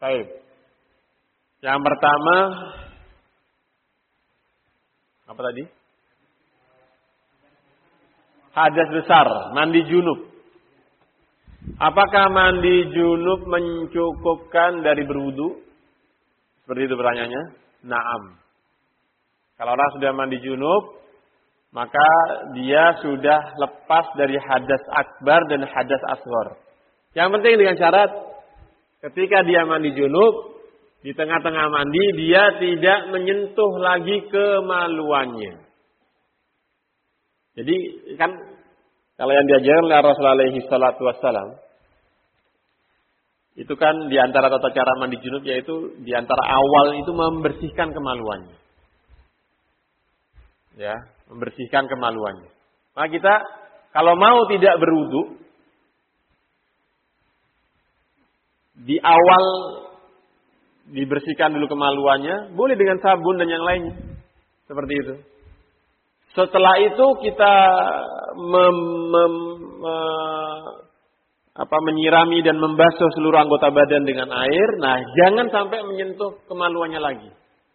Baik. Yang pertama apa tadi? Hadas besar, mandi junub. Apakah mandi junub mencukupkan dari berwudu? Seperti itu pertanyaannya. Naam. Kalau orang sudah mandi junub, maka dia sudah lepas dari hadas akbar dan hadas asghar. Yang penting dengan syarat ketika dia mandi junub, di tengah-tengah mandi dia tidak menyentuh lagi kemaluannya. Jadi kan kalau yang diajarkan oleh Rasulullah alaihi salatu wassalam, itu kan di antara tata cara mandi junub yaitu di antara awal itu membersihkan kemaluannya. Ya, membersihkan kemaluannya. Maka kita kalau mau tidak berwudu, di awal dibersihkan dulu kemaluannya, boleh dengan sabun dan yang lainnya. Seperti itu. Setelah itu kita menyirami dan membasuh seluruh anggota badan dengan air. Nah, jangan sampai menyentuh kemaluannya lagi.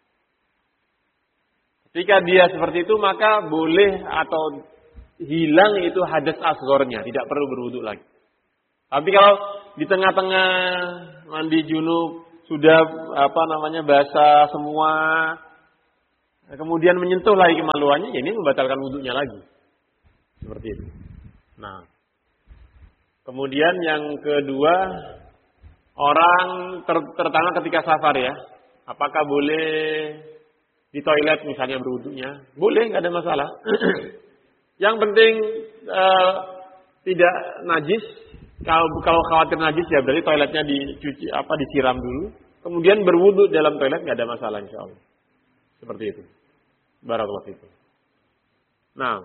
Ketika dia seperti itu, maka boleh atau hilang itu hadas asgornya, tidak perlu berwudu lagi. Tapi kalau di tengah-tengah mandi junub sudah basah semua, kemudian menyentuh lagi kemaluannya, ya ini membatalkan wudunya lagi. Seperti itu. Nah, kemudian yang kedua, orang terutama ketika safar ya, apakah boleh di toilet misalnya berwudunya? Boleh, nggak ada masalah. Yang penting tidak najis. Kalau khawatir najis ya berarti toiletnya dicuci disiram dulu, kemudian berwudu dalam toilet, nggak ada masalah insyaallah. Seperti itu. Barakallahu fikum. Nah,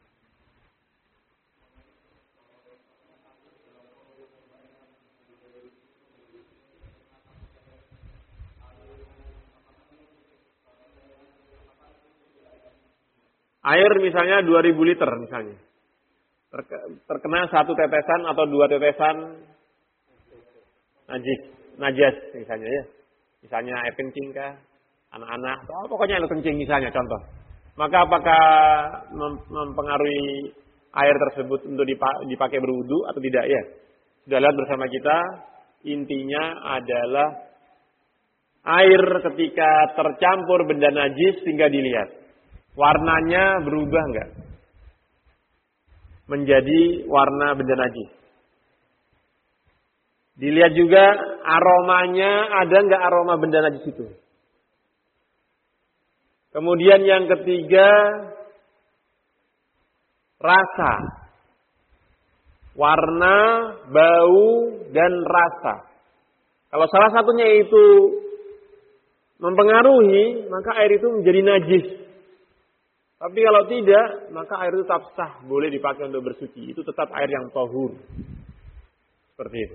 air misalnya 2000 liter misalnya. Terkena satu tetesan atau dua tetesan najas misalnya ya. Misalnya air kencing kah, anak-anak, atau pokoknya air kencing misalnya contoh. Maka apakah mempengaruhi air tersebut untuk dipakai berwudu atau tidak ya? Sudah lihat bersama kita, intinya adalah air ketika tercampur benda najis sehingga dilihat. Warnanya berubah enggak? Menjadi warna benda najis. Dilihat juga aromanya, ada enggak aroma benda najis itu. Kemudian yang ketiga, rasa. Warna, bau, dan rasa. Kalau salah satunya itu mempengaruhi, maka air itu menjadi najis. Tapi kalau tidak, maka air itu tetap sah, boleh dipakai untuk bersuci. Itu tetap air yang tahur. Seperti itu.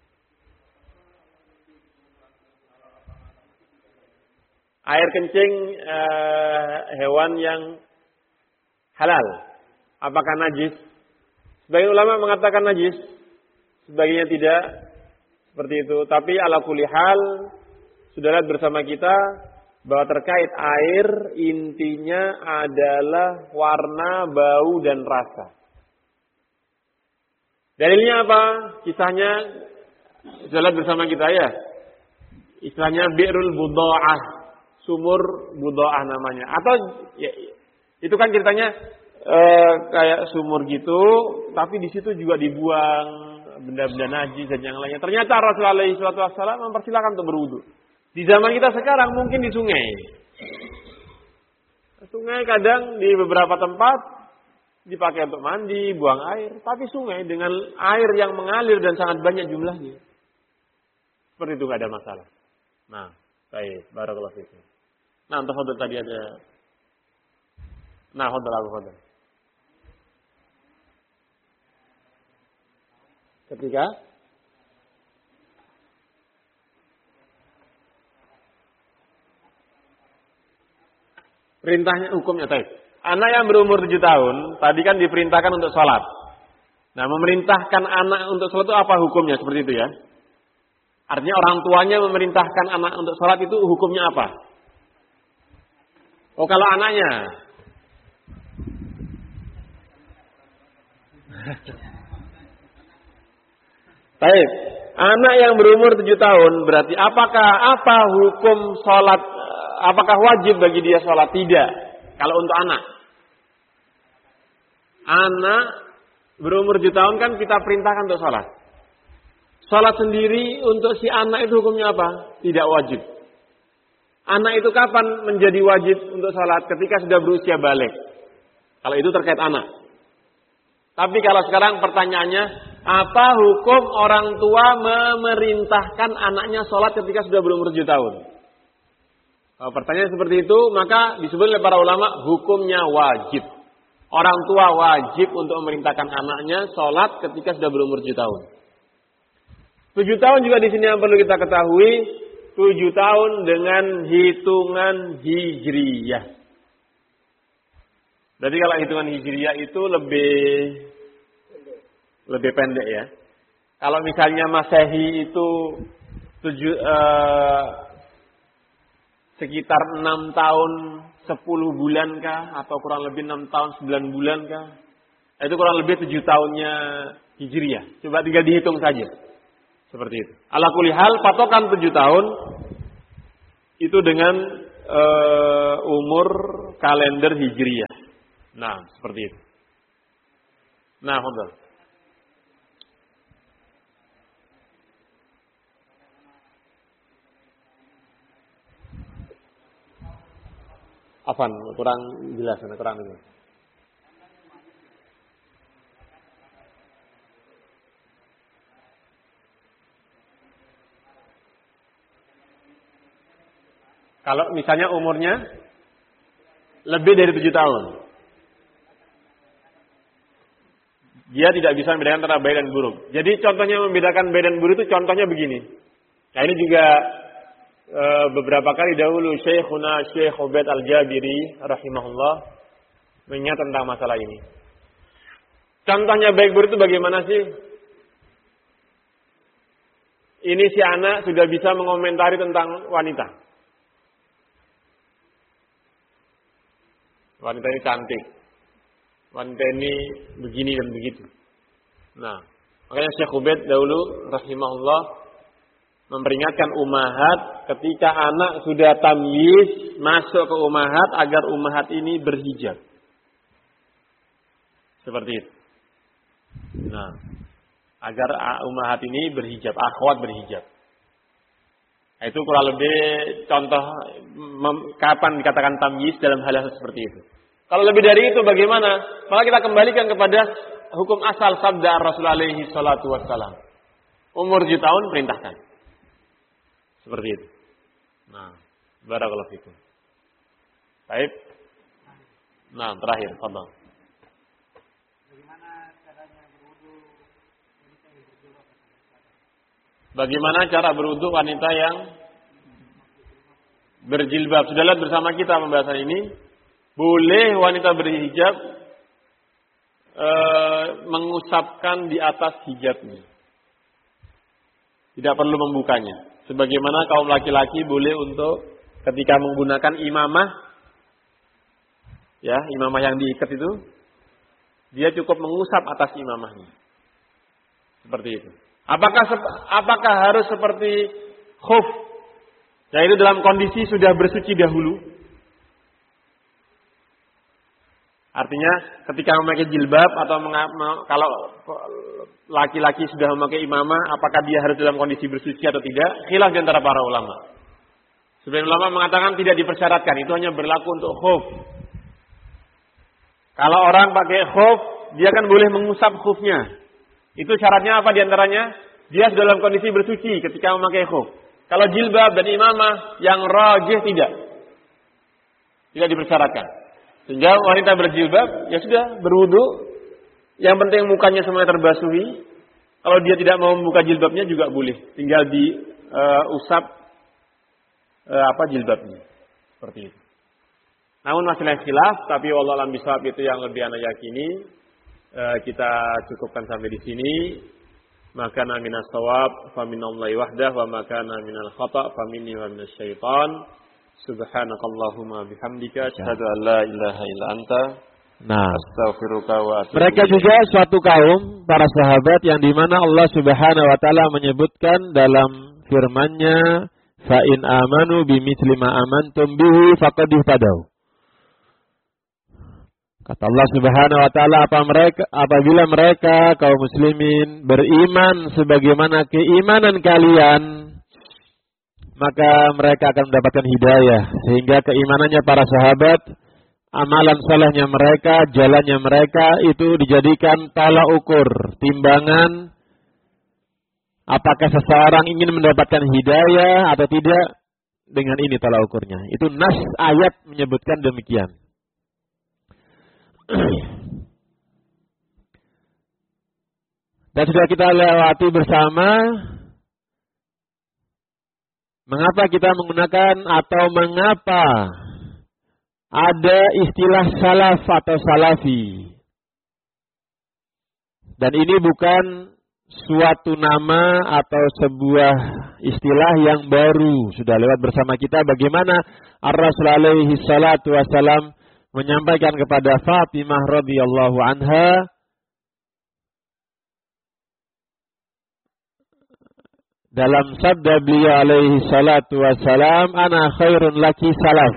Air kencing hewan yang halal. Apakah najis? Sebagian ulama mengatakan najis. Sebagiannya tidak. Seperti itu. Tapi ala kulli hal, sudah lihat bersama kita bahwa terkait air intinya adalah warna, bau, dan rasa. Dalilnya apa? Kisahnya sudah lihat bersama kita ya. Istilahnya bi'rul budha'ah, sumur budha'ah namanya. Atau ya, itu kan ceritanya kayak sumur gitu, tapi di situ juga dibuang benda-benda najis dan yang lainnya. Ternyata Rasulullah SAW mempersilakan untuk berwudu. Di zaman kita sekarang mungkin di sungai. Sungai kadang di beberapa tempat dipakai untuk mandi, buang air. Tapi sungai dengan air yang mengalir dan sangat banyak jumlahnya. Seperti itu, nggak ada masalah. Nah, baik. Barakallahu fiikum. Nah, untuk khotbah tadi ada. Nah, khotbah. Ketika perintahnya hukumnya baik. Anak yang berumur 7 tahun tadi kan diperintahkan untuk sholat. Nah, memerintahkan anak untuk sholat itu apa hukumnya? Seperti itu ya. Artinya orang tuanya memerintahkan anak untuk sholat itu hukumnya apa? Oh, kalau anaknya. Baik. Anak yang berumur 7 tahun berarti apa hukum sholat? Apakah wajib bagi dia sholat? Tidak. Kalau untuk anak. Anak berumur 7 tahun kan kita perintahkan untuk sholat. Sholat sendiri untuk si anak itu hukumnya apa? Tidak wajib. Anak itu kapan menjadi wajib untuk sholat? Ketika sudah berusia balik. Kalau itu terkait anak. Tapi kalau sekarang pertanyaannya, apa hukum orang tua memerintahkan anaknya sholat ketika sudah berumur 7 tahun? Kalau pertanyaan seperti itu, maka disebut oleh para ulama hukumnya wajib. Orang tua wajib untuk memerintahkan anaknya sholat ketika sudah berumur 7 tahun. 7 tahun juga di sini yang perlu kita ketahui, 7 tahun dengan hitungan hijriyah. Jadi kalau hitungan hijriyah itu lebih pendek ya. Kalau misalnya Masehi itu sekitar 6 tahun 10 bulan kah, atau kurang lebih 6 tahun 9 bulan kah? Itu kurang lebih 7 tahunnya hijriyah. Coba tinggal dihitung saja. Seperti itu. Ala kulli hal, patokan 7 tahun itu dengan umur kalender hijriyah. Nah, seperti itu. Nah, betul. Afan, kurang jelas, kurang jelas. Kalau misalnya umurnya lebih dari 7 tahun. Dia tidak bisa membedakan antara baik dan buruk. Jadi contohnya membedakan baik dan buruk itu contohnya begini. Nah ini juga beberapa kali dahulu Syekhuna Syekh Ubaid Al-Jabiri rahimahullah mengingat tentang masalah ini. Contohnya baik buruk itu bagaimana sih? Ini si anak sudah bisa mengomentari tentang wanita. Wanita ini cantik. Wanita ini begini dan begitu. Nah, makanya Syekh Ubaid dahulu rahimahullah memperingatkan ummahat ketika anak sudah tamyiz masuk ke ummahat agar ummahat ini berhijab. Seperti itu. Nah, agar ummahat ini berhijab, akhwat berhijab. Itu kurang lebih contoh kapan dikatakan tamyiz dalam hal seperti itu. Kalau lebih dari itu bagaimana? Maka kita kembalikan kepada hukum asal sabda Rasulullah alaihi salatu wassalam. Umur 7 tahun perintahkan. Seperti itu. Nah, barakallahu fikum. Baik. Nah, terakhir, fadhal. Bagaimana cara berwudu wanita yang berjilbab? Sudah lihat bersama kita pembahasan ini. Boleh wanita berhijab mengusapkan di atas hijabnya. Tidak perlu membukanya. Sebagaimana kaum laki-laki boleh untuk ketika menggunakan imamah, ya imamah yang diikat itu, dia cukup mengusap atas imamahnya. Seperti itu. Apakah harus seperti khuf, yaitu dalam kondisi sudah bersuci dahulu? Artinya ketika memakai jilbab atau kalau laki-laki sudah memakai imamah, apakah dia harus dalam kondisi bersuci atau tidak? Khilaf di antara para ulama. Sebagian ulama mengatakan tidak dipersyaratkan, itu hanya berlaku untuk khuf. Kalau orang pakai khuf, dia kan boleh mengusap khufnya. Itu syaratnya apa di antaranya? Dia sudah dalam kondisi bersuci ketika memakai khuf. Kalau jilbab dan imamah yang rajih tidak dipersyaratkan. Sehingga wanita berjilbab, ya sudah berwudu. Yang penting mukanya semuanya terbasuhi. Kalau dia tidak mau membuka jilbabnya juga boleh. Tinggal diusap jilbabnya. Seperti itu. Namun masalah khilaf, tapi wallahu a'lam bishawab itu yang lebih ana yakini. Kita cukupkan sampai di sini. ma kana minas shawab fa minallahi wahdah wa ma kana minal khata' fa minni wa minasy syaitan. Subhanakallahumma bihamdika asyhadu an la ilaha illa anta astaghfiruka wa atubu ilaik. Mereka juga suatu kaum para sahabat yang dimana Allah Subhanahu wa taala menyebutkan dalam firman-Nya, fa in amanu bimithli ma amantum bihi faqad ihtadaw. Kata Allah Subhanahu wa taala, apabila mereka kaum muslimin beriman sebagaimana keimanan kalian, maka mereka akan mendapatkan hidayah. Sehingga keimanannya para sahabat, amalan salehnya mereka, jalannya mereka itu dijadikan tolak ukur, timbangan apakah seseorang ingin mendapatkan hidayah atau tidak. Dengan ini tolak ukurnya. Itu nas ayat menyebutkan demikian. Dan sudah kita lewati bersama mengapa kita menggunakan atau mengapa ada istilah salaf atau salafi. Dan ini bukan suatu nama atau sebuah istilah yang baru. Sudah lewat bersama kita bagaimana Ar-Rasul alaihi salatu wassalam menyampaikan kepada Fatimah radhiyallahu anha dalam sabda beliau alaihi salatu wassalam, ana khairun laki salaf.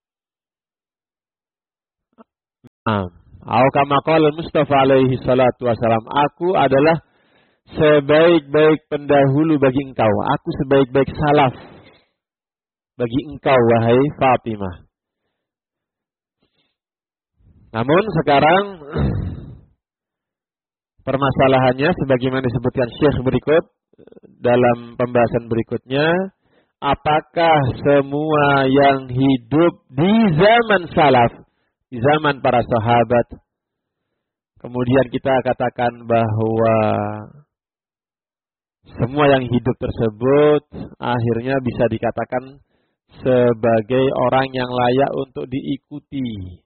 Atau kama qala Mustafa alaihi salatu wassalam, aku adalah sebaik-baik pendahulu bagi engkau. Aku sebaik-baik salaf bagi engkau, wahai Fatimah. Namun sekarang permasalahannya sebagaimana disebutkan Syekh berikut dalam pembahasan berikutnya, apakah semua yang hidup di zaman salaf, di zaman para sahabat, kemudian kita katakan bahwa semua yang hidup tersebut akhirnya bisa dikatakan sebagai orang yang layak untuk diikuti.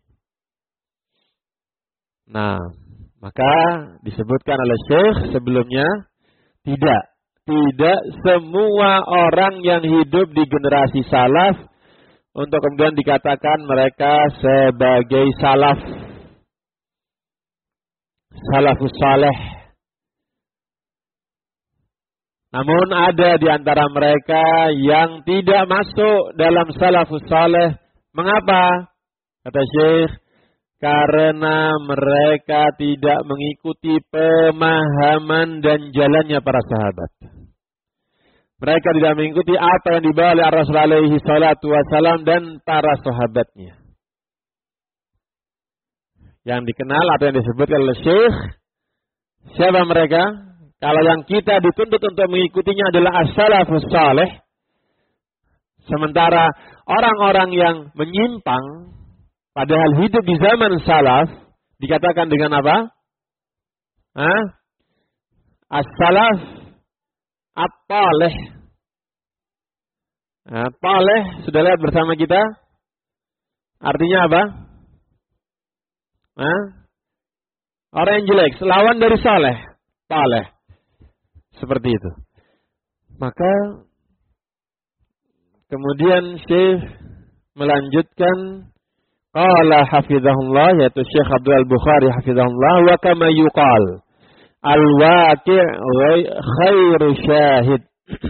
Nah, maka disebutkan oleh Syekh sebelumnya, tidak semua orang yang hidup di generasi salaf untuk kemudian dikatakan mereka sebagai salafus saleh. Namun ada di antara mereka yang tidak masuk dalam salafus saleh. Mengapa? Kata Syekh, karena mereka tidak mengikuti pemahaman dan jalannya para sahabat. Mereka tidak mengikuti apa yang dibawa oleh Rasul alaihi salatu wassalam dan para sahabatnya. Yang dikenal atau yang disebutkan oleh Syekh, siapa mereka? Kalau yang kita dituntut untuk mengikutinya adalah as-salafus saleh. Sementara orang-orang yang menyimpang padahal hidup di zaman salaf dikatakan dengan apa? As-salaf at-talih. Talih sudah lihat bersama kita. Artinya apa? Orang yang jelek, lawan dari saleh, talih. Seperti itu. Maka kemudian Syekh melanjutkan, qala hafizahullah, yaitu Syekh Abdul Bukhari hafizahullah, wa kama yuqal al-waqi' khairu syahid.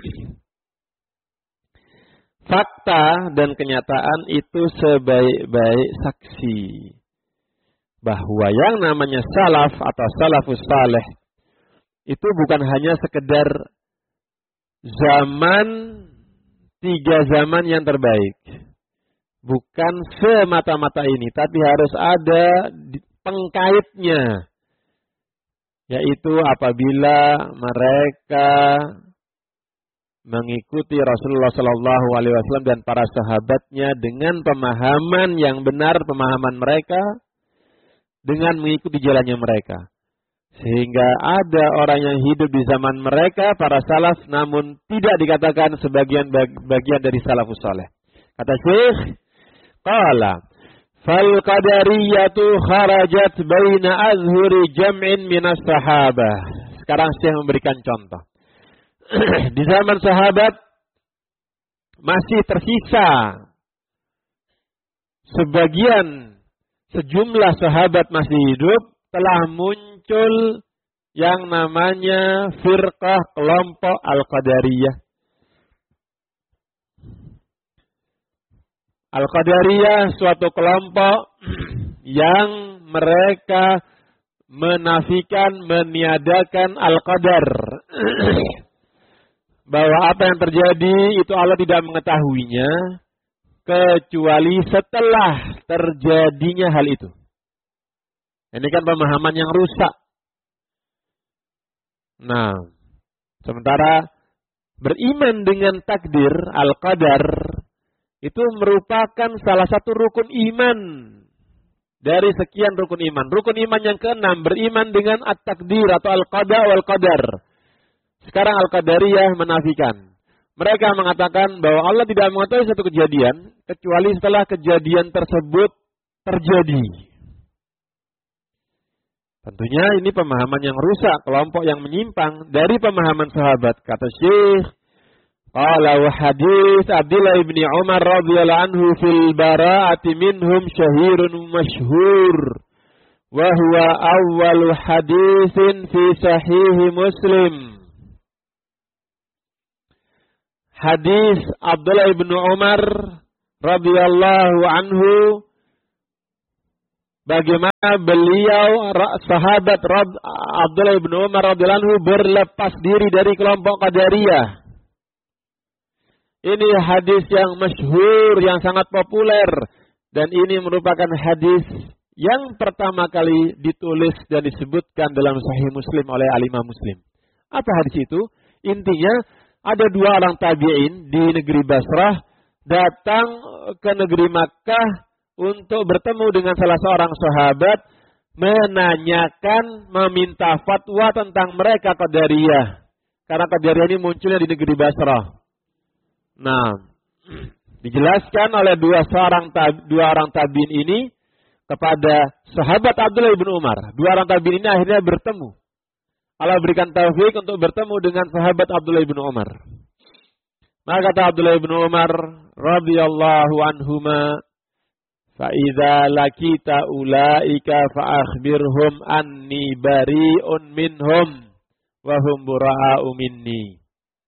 Fakta dan kenyataan itu sebaik-baik saksi bahwa yang namanya salaf atau salafus saleh itu bukan hanya sekedar tiga zaman yang terbaik. Bukan semata-mata ini, tapi harus ada pengkaitnya. Yaitu apabila mereka mengikuti Rasulullah SAW dan para sahabatnya dengan pemahaman yang benar, pemahaman mereka, dengan mengikuti jalannya mereka. Sehingga ada orang yang hidup di zaman mereka, para salaf, namun tidak dikatakan sebagian bagian dari salafus saleh. Kata Syekh, qala fal qadariyatu kharajat baina azhuri jam'in minas sahabah. Sekarang Syekh memberikan contoh. Di zaman sahabat masih tersisa sejumlah sahabat masih hidup, telah muncul yang namanya firqah kelompok Al-Qadariyah. Al-Qadariyah suatu kelompok yang mereka menafikan, meniadakan Al-Qadar. Bahwa apa yang terjadi itu Allah tidak mengetahuinya kecuali setelah terjadinya hal itu. Ini kan pemahaman yang rusak. Nah, sementara beriman dengan takdir Al-Qadar itu merupakan salah satu rukun iman dari sekian rukun iman. Rukun iman yang keenam, beriman dengan at-takdir atau al-qada wal-qadar. Sekarang Al-Qadariyah menafikan. Mereka mengatakan bahwa Allah tidak mengetahui satu kejadian kecuali setelah kejadian tersebut terjadi. Tentunya ini pemahaman yang rusak, kelompok yang menyimpang dari pemahaman sahabat. Kata Syekh, qala wa hadis Abdullah bin Umar radhiyallahu anhu fil bara'ati minhum syahirun masyhur wa huwa awwalu hadisin fi sahih Muslim. Hadis Abdullah bin Umar radhiyallahu anhu, bagaimana beliau sahabat Abdullah bin Umar radhiyallahu anhu berlepas diri dari kelompok Qadariyah. Ini hadis yang masyhur, yang sangat populer, dan ini merupakan hadis yang pertama kali ditulis dan disebutkan dalam Sahih Muslim oleh Al-Imam Muslim. Apa hadis itu? Intinya ada dua orang tabi'in di negeri Basrah datang ke negeri Makkah untuk bertemu dengan salah seorang sahabat, menanyakan, meminta fatwa tentang mereka Qadariyah. Karena Qadariyah ini munculnya di negeri Basrah. Nah, dijelaskan oleh dua orang tabi'in ini kepada sahabat Abdullah bin Umar. Dua orang tabi'in ini akhirnya bertemu. Allah berikan taufik untuk bertemu dengan sahabat Abdullah bin Umar. Maka kata Abdullah bin Umar radhiyallahu anhuma, fa idza lakita ulaika fa akhbirhum anni bari'un minhum wa hum bura'u minni.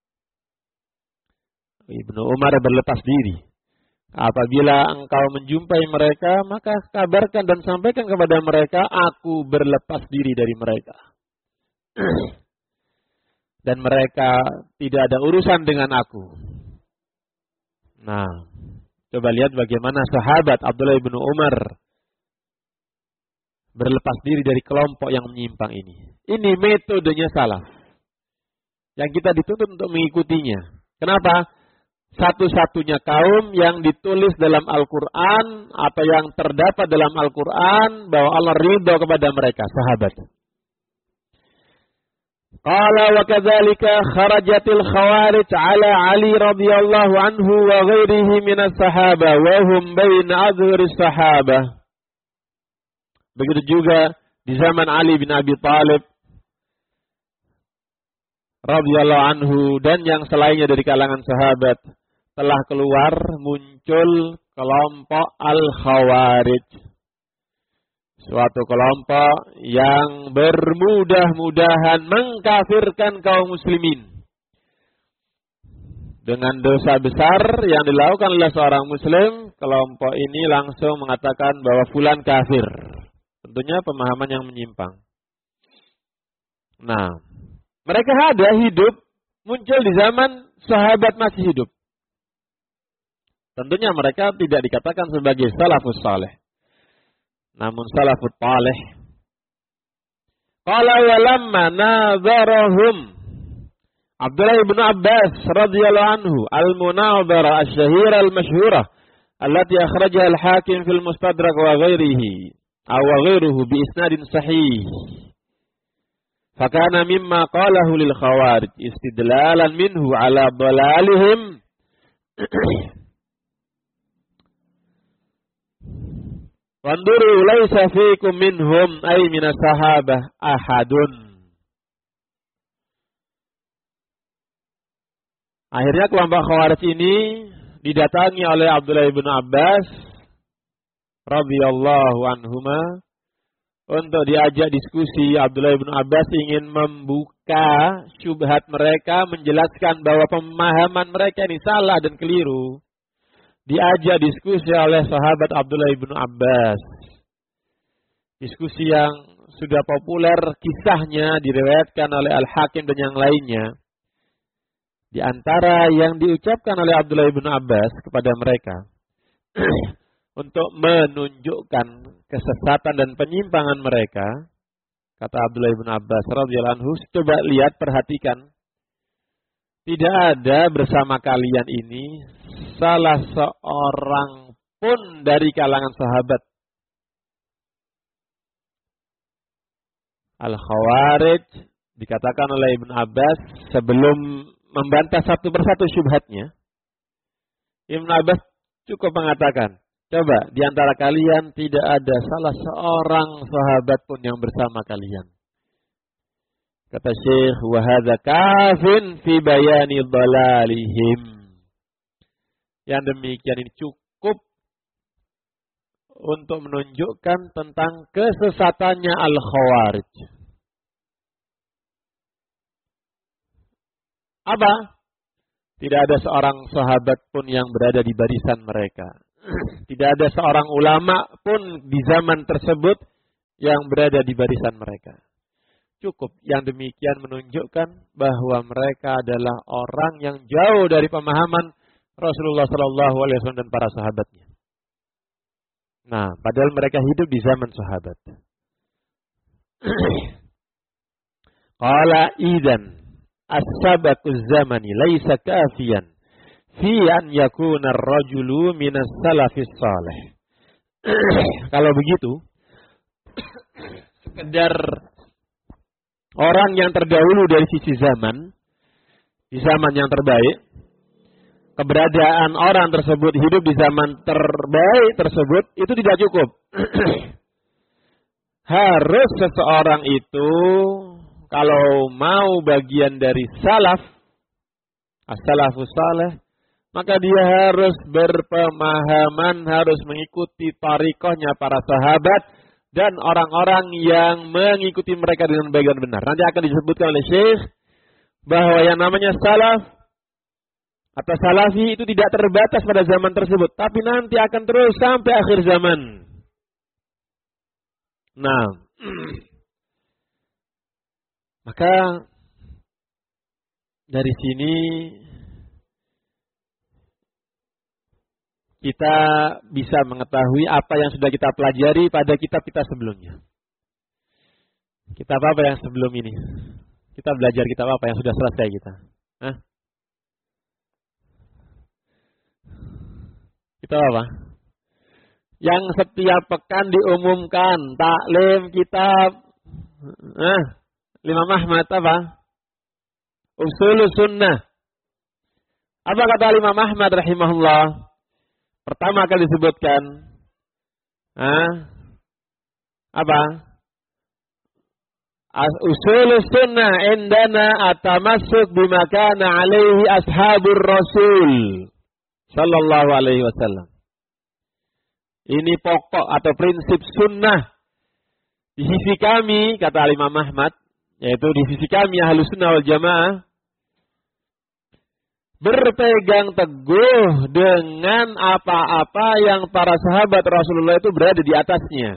Ibnu Umar berlepas diri. Apabila engkau menjumpai mereka, maka kabarkan dan sampaikan kepada mereka, aku berlepas diri dari mereka. Dan mereka tidak ada urusan dengan aku. Nah, coba lihat bagaimana sahabat Abdullah bin Umar berlepas diri dari kelompok yang menyimpang ini. Ini metodenya salaf, yang kita dituntut untuk mengikutinya. Kenapa? Satu-satunya kaum yang ditulis dalam Al-Quran atau yang terdapat dalam Al-Quran bahwa Allah ridho kepada mereka, sahabat. Qala wa kadzalika kharajatil khawarij ala Ali radhiyallahu anhu wa ghairihi minas sahaba wa hum baina adhuris sahaba. Begitu juga di zaman Ali bin Abi Thalib radhiyallahu anhu dan yang selainnya dari kalangan sahabat, telah keluar muncul kelompok Al-Khawarij. Suatu kelompok yang bermudah-mudahan mengkafirkan kaum muslimin. Dengan dosa besar yang dilakukan oleh seorang muslim, kelompok ini langsung mengatakan bahwa fulan kafir. Tentunya pemahaman yang menyimpang. Nah, mereka ada hidup, muncul di zaman sahabat masih hidup. Tentunya mereka tidak dikatakan sebagai salafus saleh, namun salafut talih. Qala wa lamma nadharahum Abdullah bin Abbas radhiyallahu anhu al-munadhara asy-syahira al-masyhurah allati akhrajaha al-Hakim fil Mustadrak wa ghairihi aw ghairuhu bi isnadin sahih. Fakana mimma qalahu lil khawarij istidlalan minhu ala dalalihim Wanduru laisa fiikum minhum ay minas sahabah ahadun. Akhirnya kelompok Khawarij ini didatangi oleh Abdullah bin Abbas radhiyallahu anhuma untuk diajak diskusi. Abdullah bin Abbas ingin membuka syubhat mereka, menjelaskan bahwa pemahaman mereka ini salah dan keliru. Diajak diskusi oleh sahabat Abdullah bin Abbas. Diskusi yang sudah populer, kisahnya diriwayatkan oleh Al-Hakim dan yang lainnya. Di antara yang diucapkan oleh Abdullah bin Abbas kepada mereka untuk menunjukkan kesesatan dan penyimpangan mereka, kata Abdullah bin Abbas radhiyallahu anhu, coba lihat, perhatikan, tidak ada bersama kalian ini salah seorang pun dari kalangan sahabat. Al-Khawarij dikatakan oleh Ibn Abbas sebelum membantah satu persatu syubhatnya. Ibn Abbas cukup mengatakan, coba di antara kalian tidak ada salah seorang sahabat pun yang bersama kalian. Kata Syekh, wa hadza kafin fi bayani dhalalihim. Yang demikian ini cukup untuk menunjukkan tentang kesesatannya Al-Khawarij. Apa? Tidak ada seorang sahabat pun yang berada di barisan mereka. Tidak ada seorang ulama pun di zaman tersebut yang berada di barisan mereka. Cukup yang demikian menunjukkan bahwa mereka adalah orang yang jauh dari pemahaman Rasulullah SAW dan para sahabatnya. Nah, padahal mereka hidup di zaman sahabat. Qala idzan as-sabaqu zamani laisa kafiyan fi an yakuna ar-rajulu minas salafis salih. Kalau begitu, sekedar orang yang terdahulu dari sisi zaman, di zaman yang terbaik, keberadaan orang tersebut hidup di zaman terbaik tersebut, itu tidak cukup. Harus seseorang itu kalau mau bagian dari salaf, as-salafus salih, maka dia harus berpemahaman, harus mengikuti tariqahnya para sahabat dan orang-orang yang mengikuti mereka dengan baik dan benar. Nanti akan disebutkan oleh Syekh bahwa yang namanya salaf atau salafi itu tidak terbatas pada zaman tersebut, tapi nanti akan terus sampai akhir zaman. Nah, maka dari sini kita bisa mengetahui apa yang sudah kita pelajari pada kitab kita sebelumnya. Kitab apa yang sebelum ini? Kita belajar kitab apa yang sudah selesai kita? Hah? Kitab apa? Yang setiap pekan diumumkan, taklim kitab Imam Ahmad apa? Ushulus Sunnah. Apa kata Imam Ahmad rahimahullah? Pertama kali disebutkan apa? Ushulus Sunnah indana at-tamassuk bima kana alaihi ashabur Rasul sallallahu alaihi wasallam. Ini pokok atau prinsip sunnah di sisi kami, kata Imam Ahmad, yaitu di sisi kami Ahlus Sunnah wal Jamaah, berpegang teguh dengan apa-apa yang para sahabat Rasulullah itu berada di atasnya.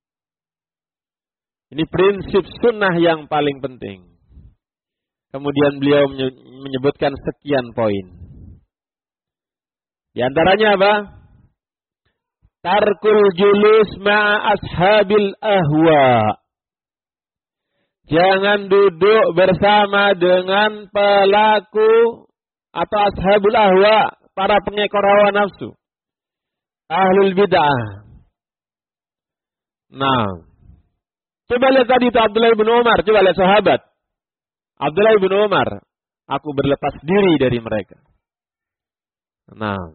Ini prinsip sunnah yang paling penting. Kemudian beliau menyebutkan sekian poin. Di antaranya apa? Tarkul julus ma'a ashabil ahwa. Jangan duduk bersama dengan pelaku atau ashabul ahwa, para pengekor hawa nafsu, ahlul bid'ah. Nah, coba lihat tadi itu Abdullah bin Umar, coba lihat sahabat Abdullah bin Umar, aku berlepas diri dari mereka. Nah,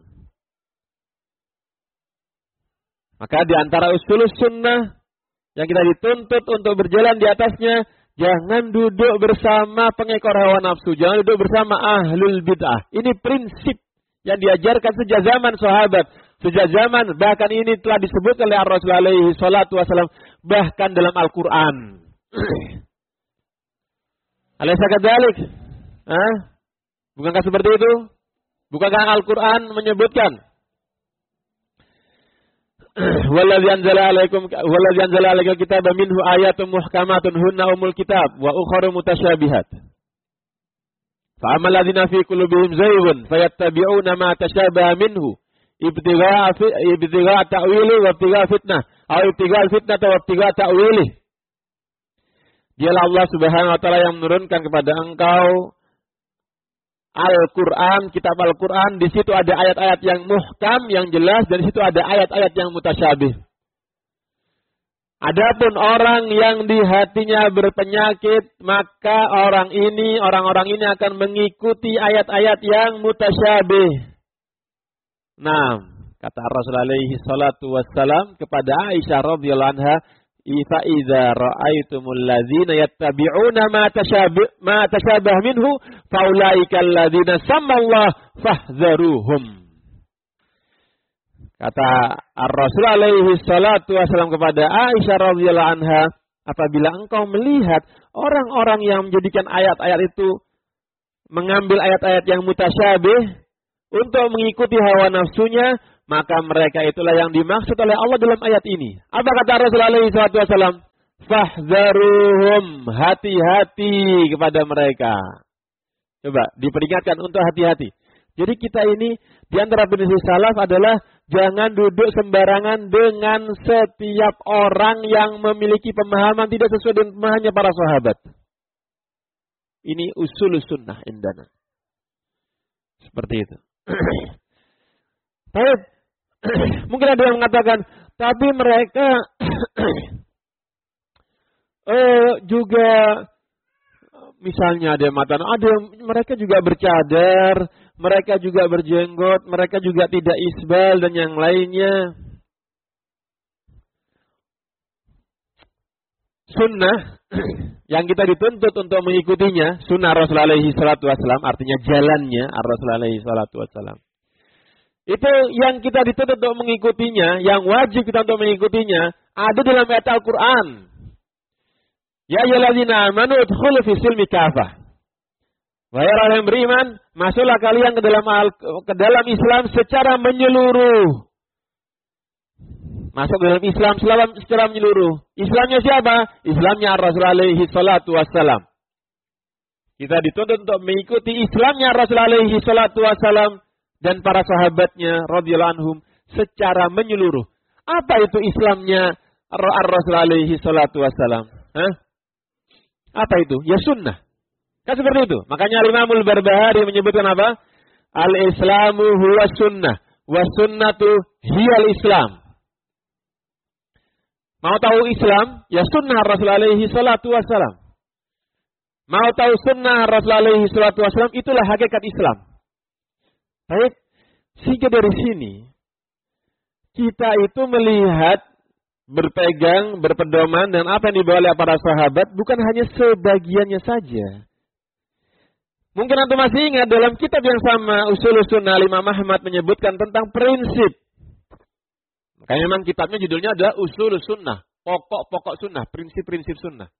maka di antara usul sunnah yang kita dituntut untuk berjalan di atasnya, Jangan duduk bersama pengekor hawa nafsu. Jangan duduk bersama ahlul bid'ah. Ini prinsip yang diajarkan sejak zaman sahabat. Sejak zaman, bahkan ini telah disebut oleh Rasulullah alaihi salatu wasallam. Bahkan dalam Al-Quran. Alaysa kadzalik? Bukankah seperti itu? Bukankah Al-Quran menyebutkan? Wallazi anzala 'alaikal kitaba minhu ayatun muhkamatun hunna umul kitab wa ukharu mutasyabihat. Fa ammal ladzina fi qulubihim zayghun fayattabi'una ma tashabaha minhu ibtigha'a ta'wili wa ibtigha'a fitnah aw ibtigha'a fitnah wa ibtigha'a ta'wili. Dialah Allah Subhanahu wa taala yang menurunkan kepada engkau Al-Quran, kitab Al-Quran, di situ ada ayat-ayat yang muhkam, yang jelas, dan di situ ada ayat-ayat yang mutasyabih. Adapun orang yang di hatinya berpenyakit, maka orang-orang ini akan mengikuti ayat-ayat yang mutasyabih. Nah, kata Rasulullah alaihi salatu wassalam kepada Aisyah radhiyallahu anha, "Fa idza ra'aitumul ladzina yattabi'una ma tashabah minhu faulaikal ladzina sammallahu fahdharuhum." Kata Rasul alaihi salatu wasallam kepada Aisyah radhiyallahu anha, apabila engkau melihat orang-orang yang menjadikan ayat-ayat itu mengambil ayat-ayat yang mutasyabih untuk mengikuti hawa nafsunya, maka mereka itulah yang dimaksud oleh Allah dalam ayat ini. Apa kata Rasulullah SAW? Fahdharuhum, hati-hati kepada mereka. Coba diperingatkan untuk hati-hati. Jadi kita ini di antara prinsip salaf adalah jangan duduk sembarangan dengan setiap orang yang memiliki pemahaman tidak sesuai dengan pemahamannya para sahabat. Ini usul sunnah indana. Seperti itu. Baik. Mungkin ada yang mengatakan, tapi mereka juga, misalnya ada yang mengatakan, mereka juga bercadar, mereka juga berjenggot, mereka juga tidak isbal dan yang lainnya. Sunnah yang kita dituntut untuk mengikutinya, sunnah Rasulullah alaihi salatu wassalam, artinya jalannya Rasulullah alaihi salatu wassalam. Itu yang kita dituntut untuk mengikutinya, yang wajib kita untuk mengikutinya, ada dalam ayat Al-Quran. Ya ayyuhalladzina amanu udkhulu fis silmi kafah. Wahai orang yang beriman, masuklah kalian ke dalam Islam secara menyeluruh. Masuk ke dalam Islam secara menyeluruh. Islamnya siapa? Islamnya Rasulullah alaihi salatu wassalam. Kita dituntut untuk mengikuti Islamnya Rasulullah alaihi salatu wassalam dan para sahabatnya radhiyallahu anhum secara menyeluruh. Apa itu Islamnya Rasulullah alaihi salatu wassalam? Apa itu? Ya sunnah. Kan seperti itu. Makanya Imamul Barbahari menyebutkan apa? Al-Islamu huwa sunnah, wa sunnatu hiyal Islam. Mau tahu Islam? Ya sunnah Rasulullah alaihi salatu wassalam. Mau tahu sunnah Rasulullah alaihi salatu wassalam, itulah hakikat Islam. Baik, sehingga dari sini kita itu melihat, berpegang, berpedoman dan apa yang dibawa oleh para sahabat bukan hanya sebagiannya saja. Mungkin antum masih ingat dalam kitab yang sama Ushul Sunnah Imam Ahmad menyebutkan tentang prinsip. Makanya memang kitabnya judulnya adalah Ushul Sunnah, pokok-pokok sunnah, prinsip-prinsip sunnah.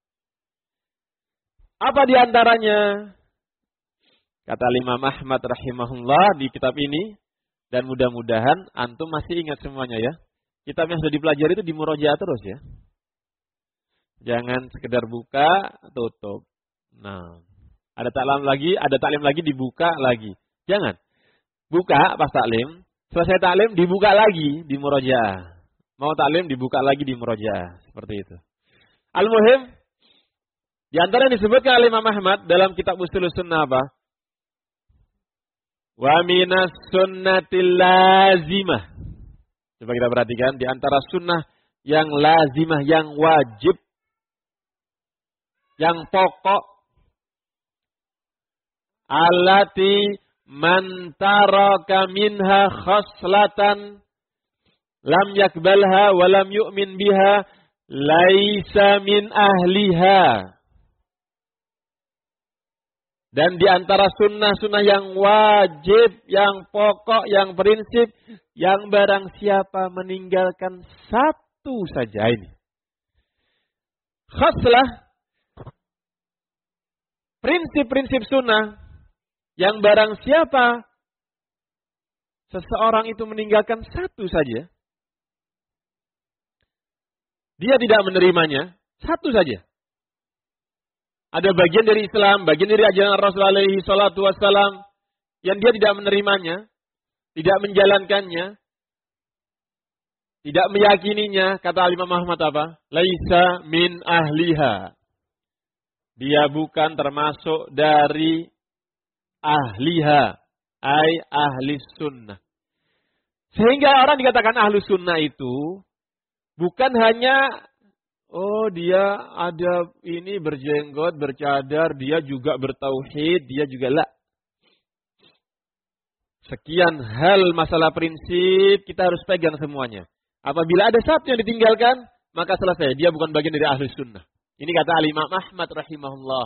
Apa diantaranya? Kata Imam Ahmad rahimahullah di kitab ini, dan mudah-mudahan antum masih ingat semuanya ya. Kitab yang sudah dipelajari itu dimurojaah terus ya. Jangan sekedar buka, tutup. Nah, ada taklim lagi dibuka lagi. Jangan. Buka pas taklim, selesai taklim dibuka lagi di murojaah. Mau taklim dibuka lagi di murojaah, seperti itu. Al-muhim, di antara yang disebutkan oleh Imam Ahmad dalam kitab Ushul Sunnah apa? Wa minas sunnatil lazimah. Coba kita perhatikan, di antara sunnah yang lazimah, yang wajib, yang pokok, allati man taraka minha khaslatan lam yakbalha wa lam yu'min biha laisa min ahliha. Dan di antara sunnah-sunnah yang wajib, yang pokok, yang prinsip, yang barang siapa meninggalkan satu saja ini. Khaslah, prinsip-prinsip sunnah, yang barang siapa seseorang itu meninggalkan satu saja, dia tidak menerimanya, satu saja. Ada bagian dari Islam, bagian dari ajaran Rasulullah alaihi salatu wassalam yang dia tidak menerimanya, tidak menjalankannya, tidak meyakininya. Kata Imam Ahmad apa? Laisa min ahliha. Dia bukan termasuk dari ahliha, ai ahli sunnah. Sehingga orang dikatakan ahli sunnah itu bukan hanya dia ada ini berjenggot, bercadar, dia juga bertauhid, dia juga la. Sekian hal masalah prinsip kita harus pegang semuanya. Apabila ada satu yang ditinggalkan, maka selesai. Dia bukan bagian dari ahli sunnah. Ini kata Imam Ahmad rahimahullah.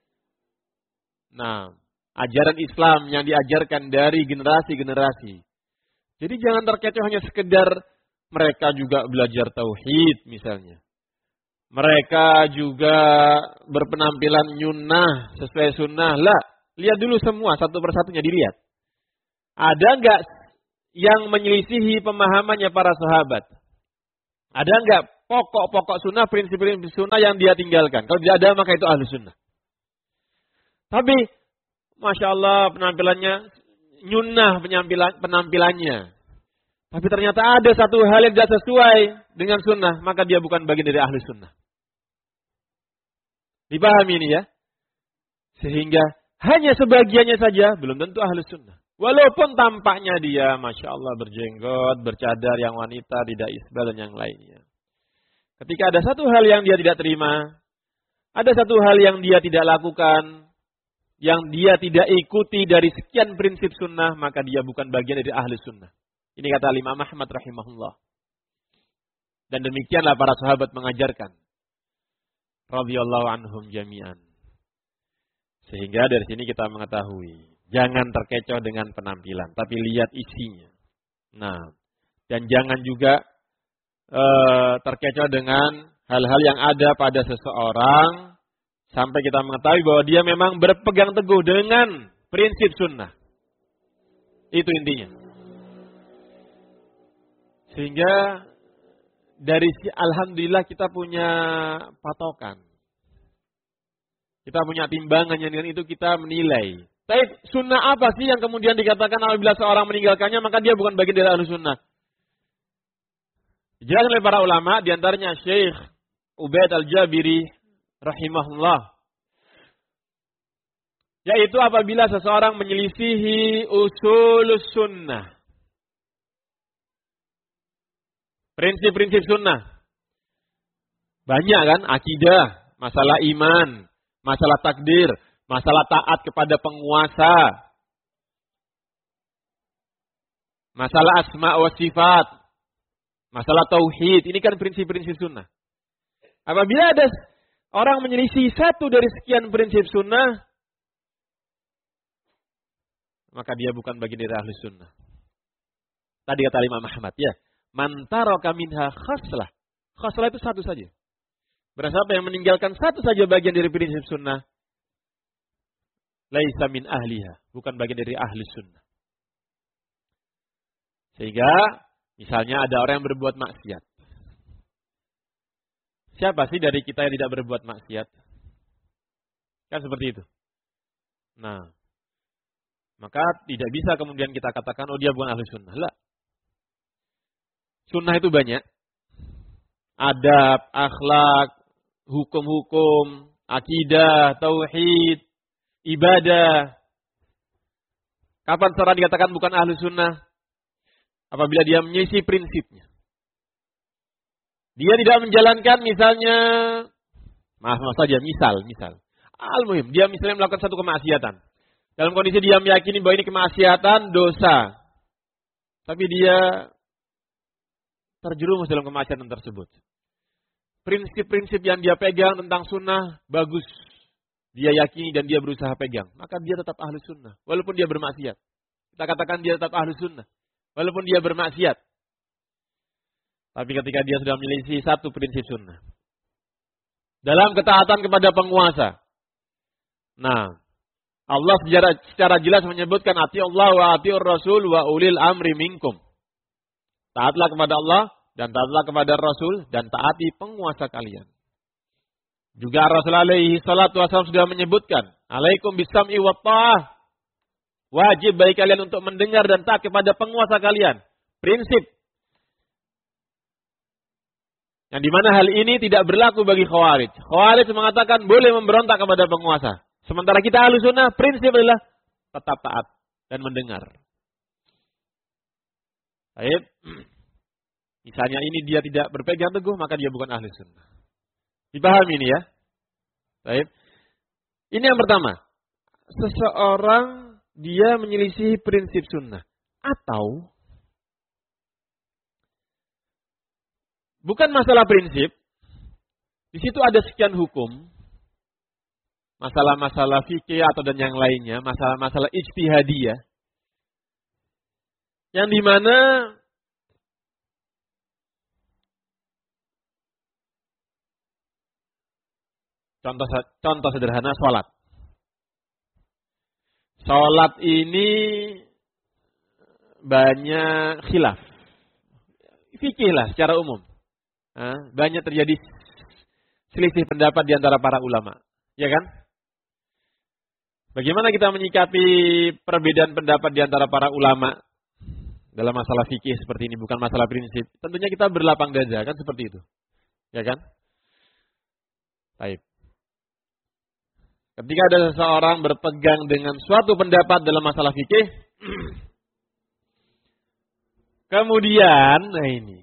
Nah, ajaran Islam yang diajarkan dari generasi-generasi. Jadi jangan terkecoh hanya sekedar mereka juga belajar tauhid misalnya. Mereka juga berpenampilan nyunnah sesuai sunnah. Lah, lihat dulu semua satu persatunya dilihat. Ada enggak yang menyelisihi pemahamannya para sahabat? Ada enggak pokok-pokok sunnah, prinsip-prinsip sunnah yang dia tinggalkan? Kalau tidak ada, maka itu ahlu sunnah. Tapi, Masya Allah penampilannya nyunnah penampilannya. Tapi ternyata ada satu hal yang tidak sesuai dengan sunnah, maka dia bukan bagian dari ahli sunnah. Dipahami ini ya? Sehingga hanya sebagiannya saja belum tentu ahli sunnah. Walaupun tampaknya dia Masya Allah berjenggot, bercadar yang wanita, tidak isbal dan yang lainnya. Ketika ada satu hal yang dia tidak terima, ada satu hal yang dia tidak lakukan, yang dia tidak ikuti dari sekian prinsip sunnah, maka dia bukan bagian dari ahli sunnah. Ini kata Imam Ahmad rahimahullah. Dan demikianlah para sahabat mengajarkan. Radhiyallahu anhum jami'an. Sehingga dari sini kita mengetahui. Jangan terkecoh dengan penampilan. Tapi lihat isinya. Nah. Dan jangan juga terkecoh dengan hal-hal yang ada pada seseorang. Sampai kita mengetahui bahwa dia memang berpegang teguh dengan prinsip sunnah. Itu intinya. Sehingga dari alhamdulillah kita punya patokan. Kita punya timbangan yang dengan itu kita menilai. Tapi sunnah apa sih yang kemudian dikatakan apabila seorang meninggalkannya maka dia bukan bagian dari ahlu sunnah? Dijelaskan oleh para ulama, diantaranya Syekh Ubaid al-Jabiri rahimahullah. Yaitu apabila seseorang menyelisihi usul sunnah. Prinsip-prinsip sunnah. Banyak kan? Akidah, masalah iman, masalah takdir, masalah taat kepada penguasa, masalah asma wa sifat, masalah tauhid. Ini kan prinsip-prinsip sunnah. Apabila ada orang menyelisih satu dari sekian prinsip sunnah, maka dia bukan bagian dari ahli sunnah. Tadi kata Imam Ahmad ya. Man taraka minha khaslah. Khaslah itu satu saja. Berarti siapa yang meninggalkan satu saja bagian dari prinsip sunnah, laisa min ahliha. Bukan bagian dari ahli sunnah. Sehingga, misalnya ada orang yang berbuat maksiat. Siapa sih dari kita yang tidak berbuat maksiat? Kan seperti itu. Nah, maka tidak bisa kemudian kita katakan, oh dia bukan ahli sunnah. Lah. Sunnah itu banyak. Adab, akhlak, hukum-hukum, akidah, tauhid, ibadah. Kapan seorang dikatakan bukan ahli sunnah? Apabila dia menyisi prinsipnya. Dia tidak menjalankan misalnya, maaf saja, misal. Al-muhim, dia misalnya melakukan satu kemaksiatan. Dalam kondisi dia meyakini bahwa ini kemaksiatan, dosa. Tapi dia terjerumus dalam kemaksiatan tersebut. Prinsip-prinsip yang dia pegang tentang sunnah bagus. dia yakini dan dia berusaha pegang, maka dia tetap ahlu sunnah. Walaupun dia bermaksiat. Kita katakan dia tetap ahlu sunnah. Walaupun dia bermaksiat. Tapi ketika dia sudah menyelisih satu prinsip sunnah. Dalam ketaatan kepada penguasa. Nah, Allah secara jelas menyebutkan ati Allah wa atiur Rasul wa ulil amri minkum. Taatlah kepada Allah dan taatlah kepada Rasul dan taati penguasa kalian. Juga Rasulullah alaihi salatu wasallam sudah menyebutkan, alaikum bisam'i wa ta'ah. Wajib bagi kalian untuk mendengar dan taat kepada penguasa kalian. Prinsip. Yang dimana hal ini tidak berlaku bagi Khawarij. Khawarij mengatakan boleh memberontak kepada penguasa. Sementara kita ahlu sunnah, prinsip adalah tetap taat dan mendengar. Baik. Misalnya ini dia tidak berpegang teguh, maka dia bukan ahlu sunnah. Dipahami ini ya? Baik. Ini yang pertama. Seseorang dia menyelisihi prinsip sunnah. Atau bukan masalah prinsip. Di situ ada sekian hukum. Masalah-masalah fikih atau dan yang lainnya. Masalah-masalah ijtihadiyah. Yang dimana contoh sederhana sholat. Sholat ini banyak khilaf. Fikih lah secara umum. Banyak terjadi selisih pendapat di antara para ulama. Ya kan? Bagaimana kita menyikapi perbedaan pendapat di antara para ulama dalam masalah fikih seperti ini, bukan masalah prinsip. Tentunya kita berlapang dada, kan seperti itu. Ya kan? Baik. Ketika ada seseorang berpegang dengan suatu pendapat dalam masalah fikih, kemudian, nah ini,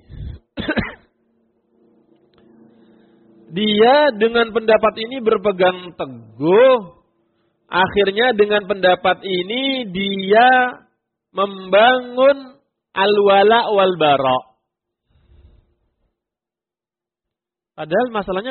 dia dengan pendapat ini berpegang teguh, akhirnya dengan pendapat ini dia membangun al-wala wal bara. Padahal masalahnya